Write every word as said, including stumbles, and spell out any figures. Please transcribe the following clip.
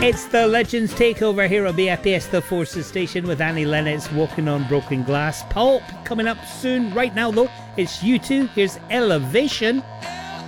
It's the Legends Takeover here on B F P S, the Forces Station, with Annie Lennox, Walking on Broken Glass. Pulp coming up soon. Right now, though, it's U two. Here's Elevation.